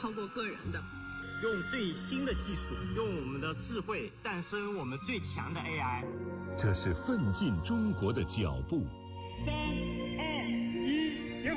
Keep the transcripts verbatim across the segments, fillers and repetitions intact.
超过个人的。 用最新的技术，用我们的智慧诞生我们最强的 A I。 这是奋进中国的脚步。 三二一，点火！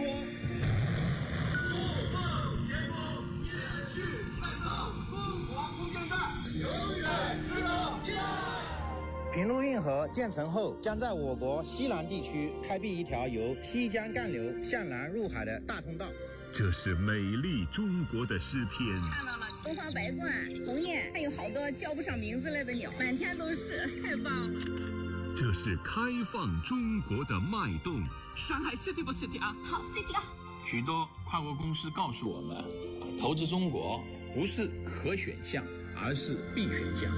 不放前锋，延续战场，中华空间站永远值得依赖。 平陆运河建成后，将在我国西南地区开辟一条由西江干流向南入海的大通道。 这是美丽中国的诗篇。 看到了东方白鹳、鸿雁，还有好多叫不上名字类的鸟，满天都是，太棒了。 这是开放中国的脉动。 上海 city 不 city 啊？ 好 city 啊！ 许多跨国公司告诉我们，投资中国不是可选项，而是必选项。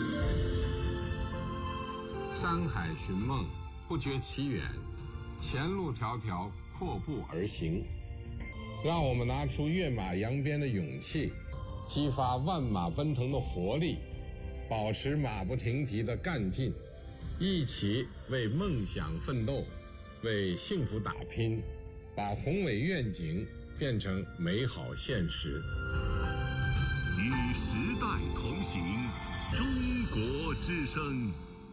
山海寻梦，不觉其远；前路迢迢，阔步而行。 让我们拿出跃马扬鞭的勇气，激发万马奔腾的活力，保持马不停蹄的干劲，一起为梦想奋斗，为幸福打拼，把宏伟愿景变成美好现实。 与时代同行，中国之声。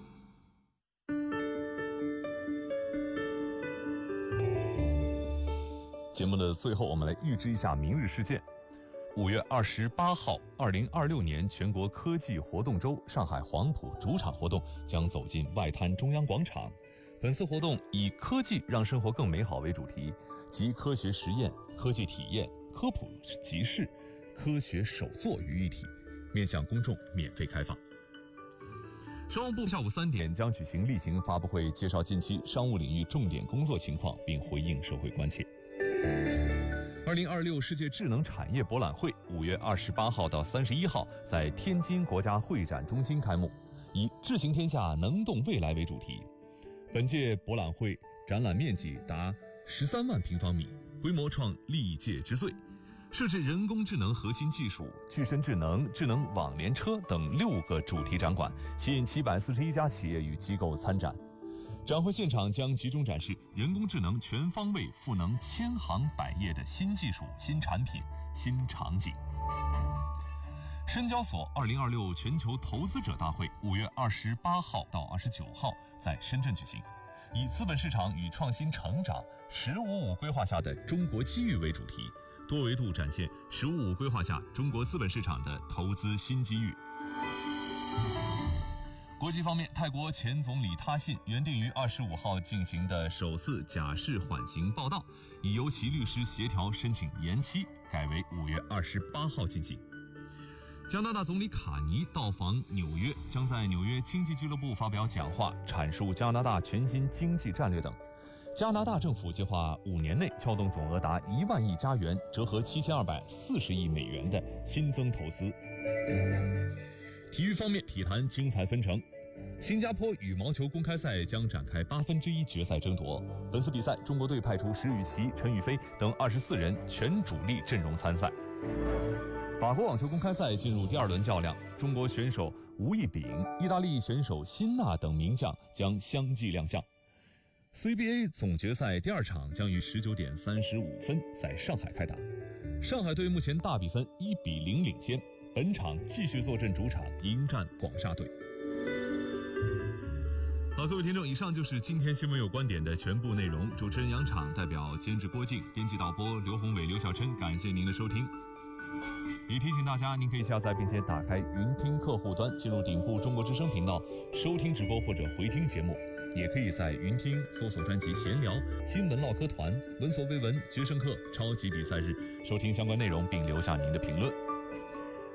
节目的最后，我们来预知一下明日事件。五月二十八号，二零二六年全国科技活动周上海黄埔主场活动将走进外滩中央广场。本次活动以科技让生活更美好为主题，集科学实验、科技体验、科普集市、科学手作于一体，面向公众免费开放。商务部下午三点将举行例行发布会，介绍近期商务领域重点工作情况，并回应社会关切。二零二六世界智能产业博览会五月二十八号到三十一号在天津国家会展中心开幕，以智行天下能动未来为主题。本届博览会展览面积达十三万平方米，规模创历届之最，设置人工智能核心技术、具身智能、智能网联车等六个主题展馆，吸引七百四十一家企业与机构参展。展会现场将集中展示人工智能全方位赋能千行百业的新技术、新产品、新场景。深交所二零二六全球投资者大会五月二十八号到二十九号在深圳举行，以资本市场与创新成长“十五五”规划下的中国机遇为主题，多维度展现“十五五”规划下中国资本市场的投资新机遇。国际方面，泰国前总理他信原定于二十五号进行的首次假释缓刑报到，已由其律师协调申请延期，改为五月二十八号进行。加拿大总理卡尼到访纽约，将在纽约经济俱乐部发表讲话，阐述加拿大全新经济战略等。加拿大政府计划五年内撬动总额达一万亿加元，折合七千二百四十亿美元的新增投资。体育方面，体坛精彩纷呈。新加坡羽毛球公开赛将展开八分之一决赛争夺。本次比赛，中国队派出石宇奇、陈雨菲等二十四人全主力阵容参赛。法国网球公开赛进入第二轮较量，中国选手吴亦丙、意大利选手辛纳等名将将相继亮相。C B A 总决赛第二场将于十九点三十五分在上海开打，上海队目前大比分一比零领先，本场继续坐镇主场迎战广厦队。好，各位听众，以上就是今天新闻有观点的全部内容。主持人杨昶，代表监制郭靖，编辑导播刘宏伟、刘小琛，感谢您的收听。也提醒大家，您可以下载并且打开云听客户端，进入顶部中国之声频道收听直播或者回听节目，也可以在云听搜索专辑闲聊、新闻唠嗑团、闻所未闻、决胜课、超级比赛日收听相关内容，并留下您的评论。